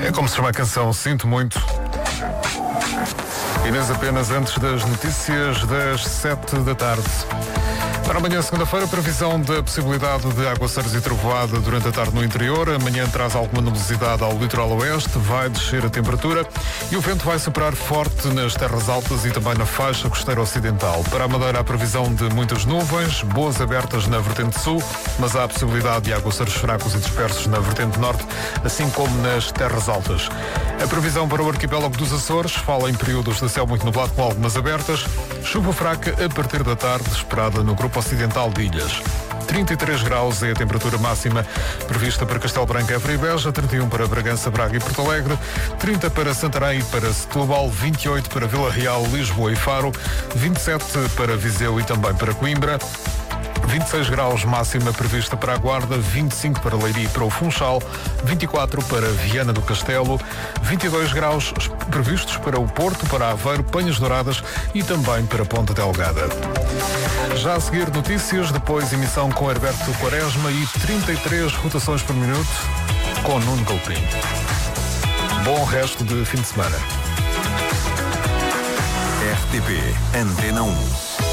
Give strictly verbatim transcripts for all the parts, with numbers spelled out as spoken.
É como se chama a canção Sinto Muito. Inês, apenas antes das notícias das sete da tarde. Para amanhã, segunda-feira, previsão da possibilidade de aguaceiros e trovoada durante a tarde no interior. Amanhã traz alguma nebulosidade ao litoral oeste, vai descer a temperatura e o vento vai soprar forte nas terras altas e também na faixa costeira ocidental. Para a Madeira, há previsão de muitas nuvens, boas abertas na vertente sul, mas há a possibilidade de aguaceiros fracos e dispersos na vertente norte, assim como nas terras altas. A previsão para o arquipélago dos Açores fala em períodos de céu muito nublado com algumas abertas, chuva fraca a partir da tarde, esperada no grupo ocidental de ilhas. trinta e três graus é a temperatura máxima prevista para Castelo Branco, Évora e Beja, trinta e um para Bragança, Braga e Porto Alegre, trinta para Santarém e para Setúbal, vinte e oito para Vila Real, Lisboa e Faro, vinte e sete para Viseu e também para Coimbra, vinte e seis graus máxima prevista para a Guarda, vinte e cinco para Leiria e para o Funchal, vinte e quatro para Viana do Castelo, vinte e dois graus previstos para o Porto, para Aveiro, Penhas Douradas e também para Ponta Delgada. Já a seguir notícias, depois emissão com Herberto Quaresma e trinta e três rotações por minuto com Nuno Galpim. Bom resto de fim de semana. R T P Antena um.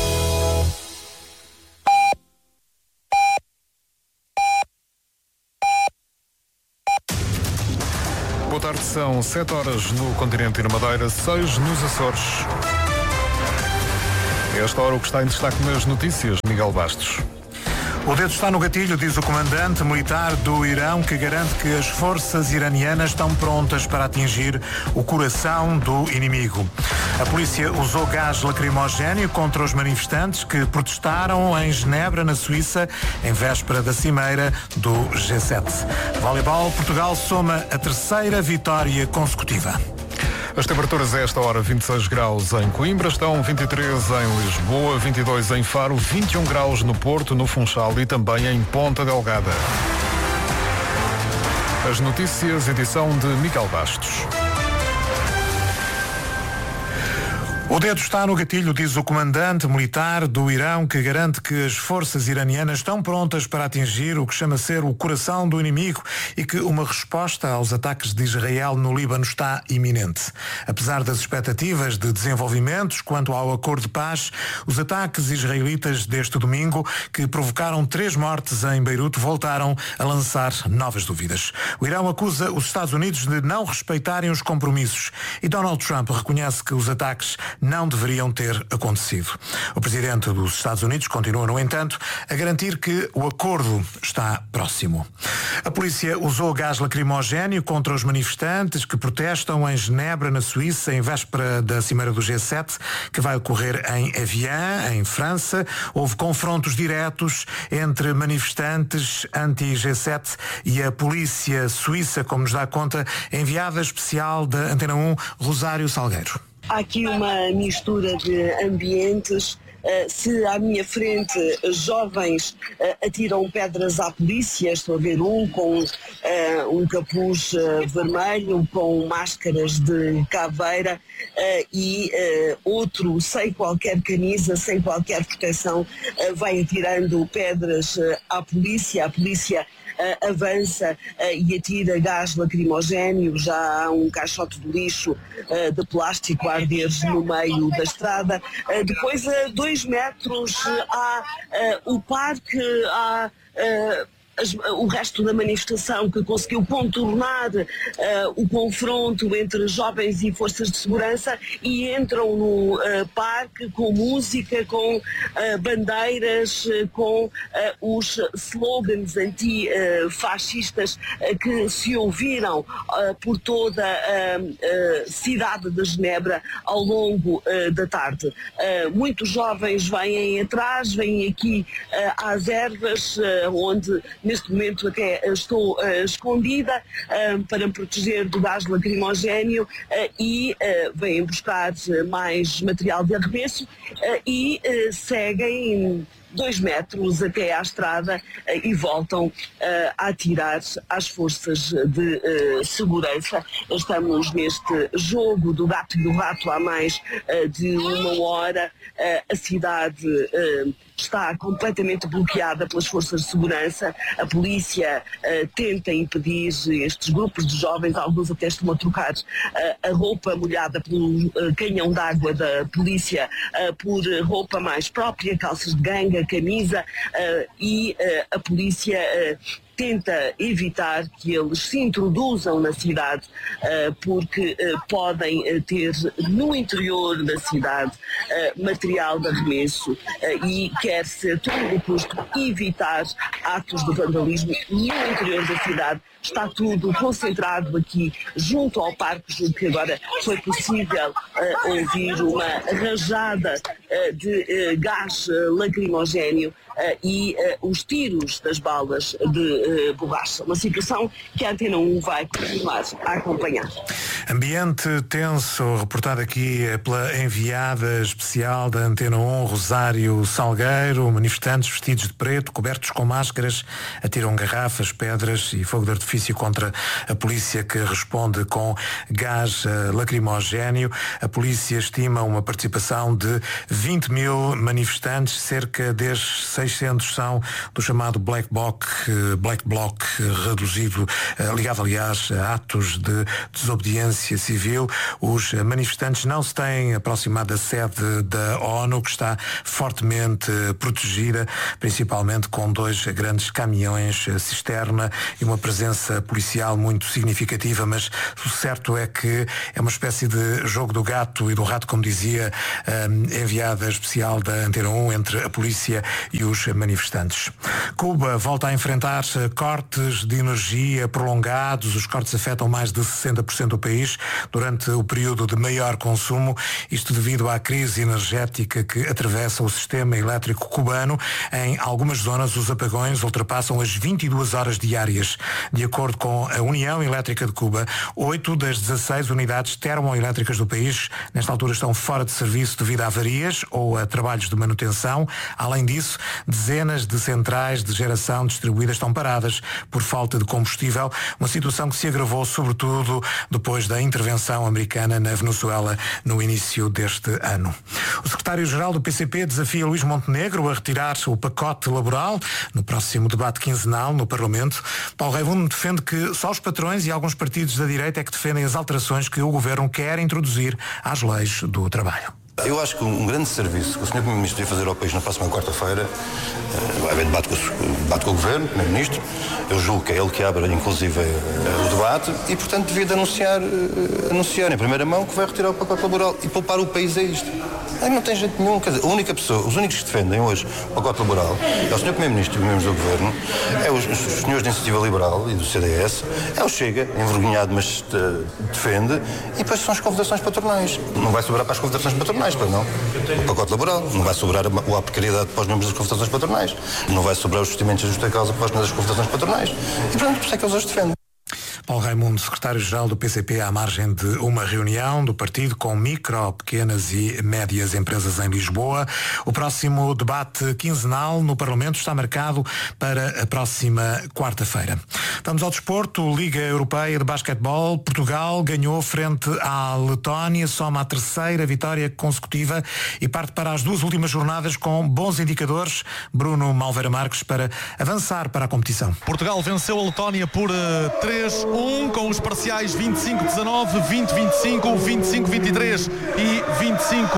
Boa tarde, são sete horas no continente e na Madeira, seis nos Açores. Esta hora o que está em destaque nas notícias, Miguel Bastos. O dedo está no gatilho, diz o comandante militar do Irão, que garante que as forças iranianas estão prontas para atingir o coração do inimigo. A polícia usou gás lacrimogéneo contra os manifestantes que protestaram em Genebra, na Suíça, em véspera da cimeira do G sete. Voleibol, Portugal soma a terceira vitória consecutiva. As temperaturas a esta hora, vinte e seis graus em Coimbra, estão vinte e três em Lisboa, vinte e dois em Faro, vinte e um graus no Porto, no Funchal e também em Ponta Delgada. As notícias, edição de Miguel Bastos. O dedo está no gatilho, diz o comandante militar do Irão, que garante que as forças iranianas estão prontas para atingir o que chama ser o coração do inimigo e que uma resposta aos ataques de Israel no Líbano está iminente. Apesar das expectativas de desenvolvimentos quanto ao acordo de paz, os ataques israelitas deste domingo, que provocaram três mortes em Beirute, voltaram a lançar novas dúvidas. O Irão acusa os Estados Unidos de não respeitarem os compromissos e Donald Trump reconhece que os ataques não deveriam ter acontecido. O presidente dos Estados Unidos continua, no entanto, a garantir que o acordo está próximo. A polícia usou gás lacrimogéneo contra os manifestantes que protestam em Genebra, na Suíça, em véspera da cimeira do G sete, que vai ocorrer em Evian, em França. Houve confrontos diretos entre manifestantes anti-G sete e a polícia suíça, como nos dá conta a enviada especial da Antena um, Rosário Salgueiro. Há aqui uma mistura de ambientes. Uh, se à minha frente uh, jovens uh, atiram pedras à polícia, estou a ver um com uh, um capuz uh, vermelho, com máscaras de caveira uh, e uh, outro sem qualquer camisa, sem qualquer proteção, uh, vai atirando pedras uh, à polícia. A polícia Uh, avança uh, e atira gás lacrimogéneo. Já há um caixote de lixo uh, de plástico a arder no meio da estrada. Uh, depois, a dois metros, uh, há uh, o parque, há uh, As, o resto da manifestação que conseguiu contornar uh, o confronto entre jovens e forças de segurança e entram no uh, parque com música, com uh, bandeiras, uh, com uh, os slogans antifascistas uh, que se ouviram uh, por toda a uh, cidade de Genebra ao longo uh, da tarde. Uh, muitos jovens vêm atrás, vêm aqui uh, às ervas, uh, onde neste momento até estou uh, escondida uh, para me proteger do gás lacrimogéneo uh, e uh, vêm buscar mais material de arremesso uh, e uh, seguem dois metros até à estrada e voltam a atirar às forças de segurança. Estamos neste jogo do gato e do rato há mais de uma hora. A cidade está completamente bloqueada pelas forças de segurança. A polícia uh, tenta impedir estes grupos de jovens, alguns até estão a trocar uh, a roupa molhada pelo uh, canhão de água da polícia uh, por roupa mais própria, calças de ganga, camisa, uh, e uh, a polícia uh, tenta evitar que eles se introduzam na cidade, uh, porque uh, podem uh, ter no interior da cidade uh, material de arremesso uh, e quer-se a todo custo evitar atos de vandalismo no interior da cidade. Está tudo concentrado aqui junto ao parque, julgo que agora foi possível uh, ouvir uma rajada uh, de uh, gás uh, lacrimogéneo uh, e uh, os tiros das balas de uh, borracha. Uma situação que a Antena um vai continuar a acompanhar. Ambiente tenso, reportado aqui pela enviada especial da Antena um, Rosário Salgueiro. Manifestantes vestidos de preto, cobertos com máscaras, atiram garrafas, pedras e fogo de artifício contra a polícia, que responde com gás lacrimogéneo. A polícia estima uma participação de vinte mil manifestantes, cerca de seiscentos são do chamado Black Bloc, Black Bloc reduzido, ligado aliás a atos de desobediência civil. Os manifestantes não se têm aproximado da sede da ONU, que está fortemente protegida, principalmente com dois grandes caminhões cisterna e uma presença policial muito significativa, mas o certo é que é uma espécie de jogo do gato e do rato, como dizia a enviada especial da Antena um, entre a polícia e os manifestantes. Cuba volta a enfrentar cortes de energia prolongados. Os cortes afetam mais de sessenta por cento do país durante o período de maior consumo, isto devido à crise energética que atravessa o sistema elétrico cubano. Em algumas zonas, os apagões ultrapassam as vinte e duas horas diárias. De acordo com a União Elétrica de Cuba, oito das dezasseis unidades termoelétricas do país, nesta altura, estão fora de serviço devido a avarias ou a trabalhos de manutenção. Além disso, dezenas de centrais de geração distribuídas estão paradas por falta de combustível, uma situação que se agravou sobretudo depois da intervenção americana na Venezuela no início deste ano. O secretário-geral do P C P desafia Luís Montenegro a retirar o pacote laboral no próximo debate quinzenal no Parlamento. Paulo Raimundo defende que só os patrões e alguns partidos da direita é que defendem as alterações que o Governo quer introduzir às leis do trabalho. Eu acho que um grande serviço que o senhor Primeiro-Ministro devia fazer ao país na próxima quarta-feira, vai haver debate com, debate com o Governo, Primeiro-Ministro. Eu julgo que é ele que abre, inclusive, o debate e, portanto, devia de anunciar, anunciar em primeira mão que vai retirar o pacote laboral e poupar o país a isto. Aí não tem jeito nenhum. Quer dizer, a única pessoa, os únicos que defendem hoje o pacote laboral é o senhor Primeiro-Ministro e os membros do Governo, é os, os senhores da Iniciativa Liberal e do C D S, é o Chega, envergonhado, mas uh, defende, e depois são as confederações patronais. Não vai sobrar para as confederações patronais, pois não? O pacote laboral. Não vai sobrar a, a precariedade para os membros das confederações patronais. Não vai sobrar os justimentos de justa causa para os membros das confederações patronais. E, portanto, por isso é que eles hoje defendem. Paulo Raimundo, secretário-geral do P C P, à margem de uma reunião do partido com micro, pequenas e médias empresas em Lisboa. O próximo debate quinzenal no Parlamento está marcado para a próxima quarta-feira. Vamos ao desporto. Liga Europeia de Basquetebol. Portugal ganhou frente à Letónia, soma a terceira vitória consecutiva e parte para as duas últimas jornadas com bons indicadores. Bruno Malveira Marques, para avançar para a competição. Portugal venceu a Letónia por uh, três um, com os parciais vinte e cinco a dezanove, vinte a vinte e cinco, vinte e cinco a vinte e três e vinte e cinco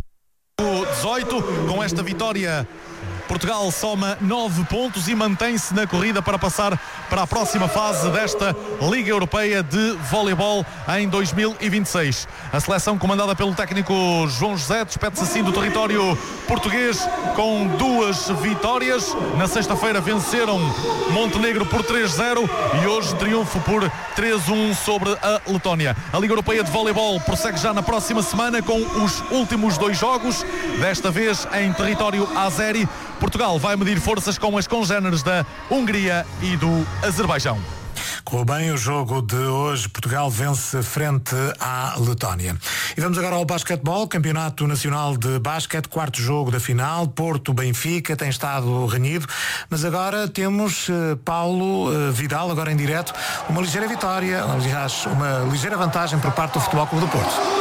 a dezoito. Com esta vitória, Portugal soma nove pontos e mantém-se na corrida para passar para a próxima fase desta Liga Europeia de Voleibol em dois mil e vinte e seis. A seleção comandada pelo técnico João José despede-se assim do território português com duas vitórias. Na sexta-feira venceram Montenegro por três zero e hoje triunfo por três um sobre a Letónia. A Liga Europeia de Voleibol prossegue já na próxima semana com os últimos dois jogos, desta vez em território azeri. Portugal vai medir forças com as congêneres da Hungria e do Azerbaijão. Correu bem o jogo de hoje. Portugal vence frente à Letónia. E vamos agora ao basquetebol, Campeonato Nacional de Basquete, quarto jogo da final, Porto-Benfica, tem estado renhido, mas agora temos uh, Paulo uh, Vidal, agora em direto, uma ligeira vitória, aliás, uma ligeira vantagem por parte do Futebol Clube do Porto.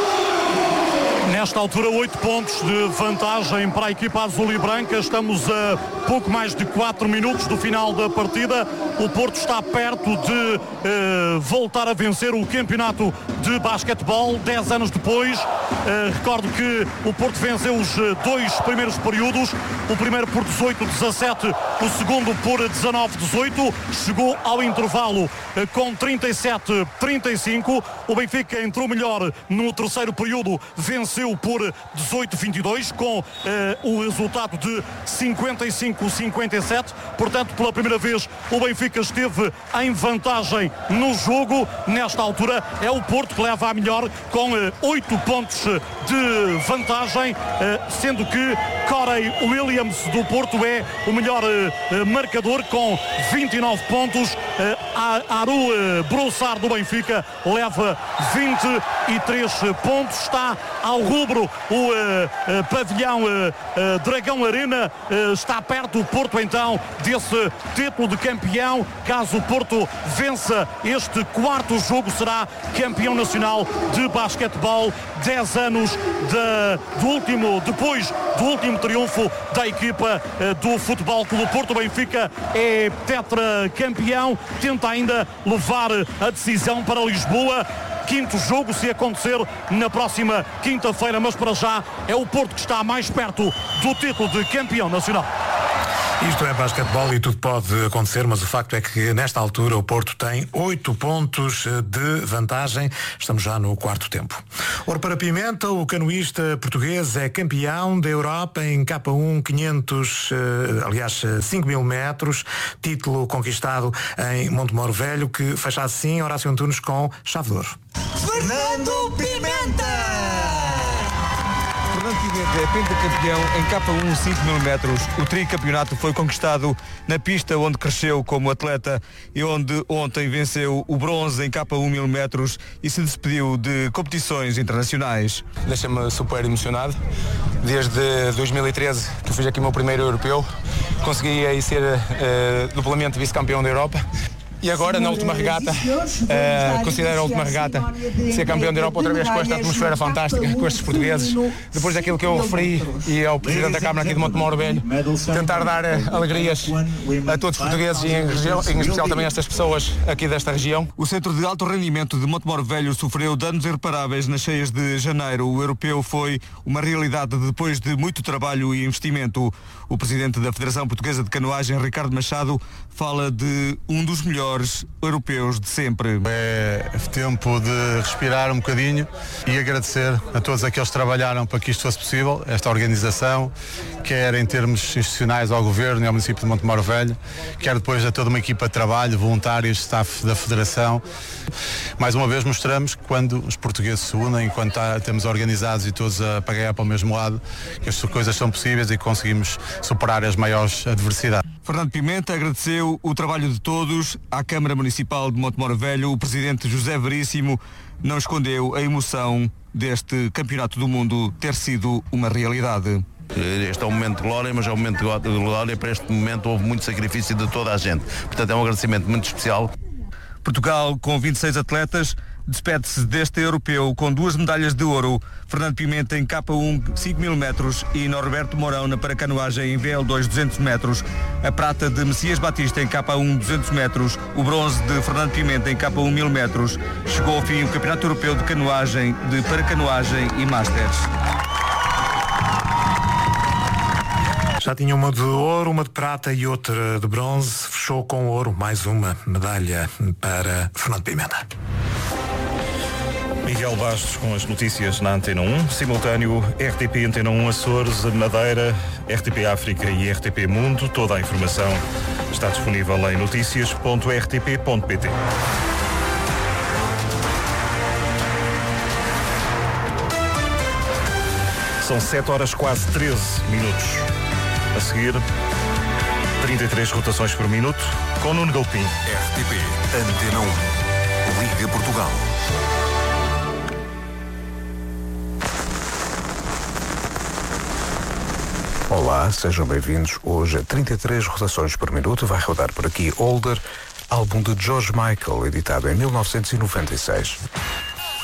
Nesta altura, oito pontos de vantagem para a equipa azul e branca. Estamos a pouco mais de quatro minutos do final da partida. O Porto está perto de eh, voltar a vencer o campeonato de basquetebol, dez anos depois. Eh, recordo que o Porto venceu os dois primeiros períodos, o primeiro por dezoito a dezassete, o segundo por dezanove a dezoito. Chegou ao intervalo eh, com trinta e sete a trinta e cinco. O Benfica entrou melhor no terceiro período, venceu por dezoito a vinte e dois, com eh, o resultado de cinquenta e cinco a cinquenta e sete. Portanto, pela primeira vez, o Benfica esteve em vantagem no jogo. Nesta altura, é o Porto que leva a melhor, com eh, oito pontos de vantagem, eh, sendo que Corey Williams do Porto é o melhor eh, marcador, com vinte e nove pontos. Eh, Aru eh, Broussard do Benfica leva vinte e três pontos. Está ao rubro o uh, uh, pavilhão uh, uh, Dragão Arena, uh, está perto o Porto então desse título de campeão. Caso o Porto vença este quarto jogo, será campeão nacional de basquetebol, dez anos de, do último, depois do último triunfo da equipa uh, do Futebol Clube do Porto. O Benfica é tetracampeão, tenta ainda levar a decisão para Lisboa. Quinto jogo, se acontecer na próxima quinta-feira, mas para já é o Porto que está mais perto do título de campeão nacional. Isto é basquetebol e tudo pode acontecer, mas o facto é que nesta altura o Porto tem oito pontos de vantagem. Estamos já no quarto tempo. Ouro para Pimenta, o canoísta português é campeão da Europa em K um quinhentos, aliás cinco mil metros, título conquistado em Montemor Velho, que fecha assim Horácio Antunes com chave de ouro. Fernando Pimenta! Fernando Pimenta é pentacampeão em K um cinco mil metros. O tricampeonato foi conquistado na pista onde cresceu como atleta e onde ontem venceu o bronze em K um mil metros e se despediu de competições internacionais. Deixa-me super emocionado. Desde dois mil e treze que fiz aqui o meu primeiro europeu, consegui aí ser uh, duplamente vice-campeão da Europa. E agora, na última regata, uh, considero a última regata ser campeão da Europa outra vez com esta atmosfera fantástica, com estes portugueses. Depois daquilo que eu referi e ao Presidente da Câmara aqui de Montemor Velho, tentar dar uh, alegrias a todos os portugueses e em, região, em especial também a estas pessoas aqui desta região. O Centro de Alto Rendimento de Montemor Velho sofreu danos irreparáveis nas cheias de janeiro. O europeu foi uma realidade depois de muito trabalho e investimento. O Presidente da Federação Portuguesa de Canoagem, Ricardo Machado, fala de um dos melhores europeus de sempre. É tempo de respirar um bocadinho e agradecer a todos aqueles que trabalharam para que isto fosse possível, esta organização, quer em termos institucionais ao Governo e ao município de Montemor Velho, quer depois a toda uma equipa de trabalho, voluntários, staff da Federação. Mais uma vez mostramos que quando os portugueses se unem, quando tá, temos organizados e todos a pagar para o mesmo lado, que as coisas são possíveis e conseguimos superar as maiores adversidades. Fernando Pimenta agradeceu o trabalho de todos. À Câmara Municipal de Montemor Velho, o Presidente José Veríssimo não escondeu a emoção deste Campeonato do Mundo ter sido uma realidade. Este é um momento de glória, mas é um momento de glória. Para este momento houve muito sacrifício de toda a gente. Portanto, é um agradecimento muito especial. Portugal, com vinte e seis atletas, despede-se deste europeu com duas medalhas de ouro. Fernando Pimenta em K um cinco mil metros e Norberto Mourão na paracanoagem em V L dois duzentos metros. A prata de Messias Batista em K um duzentos metros. O bronze de Fernando Pimenta em K um mil metros. Chegou ao fim o Campeonato Europeu de Canoagem, de Paracanoagem e Masters. Já tinha uma de ouro, uma de prata e outra de bronze. Fechou com ouro, mais uma medalha para Fernando Pimenta. Miguel Bastos com as notícias na Antena um, simultâneo R T P Antena um Açores, Madeira, R T P África e R T P Mundo. Toda a informação está disponível em notícias ponto r t p ponto p t. São sete horas quase treze minutos. A seguir, trinta e três rotações por minuto, com Nuno Galpim. R T P Antena um, Liga Portugal. Olá, sejam bem-vindos. Hoje a trinta e três rotações por minuto vai rodar por aqui Older, álbum de George Michael, editado em mil novecentos e noventa e seis.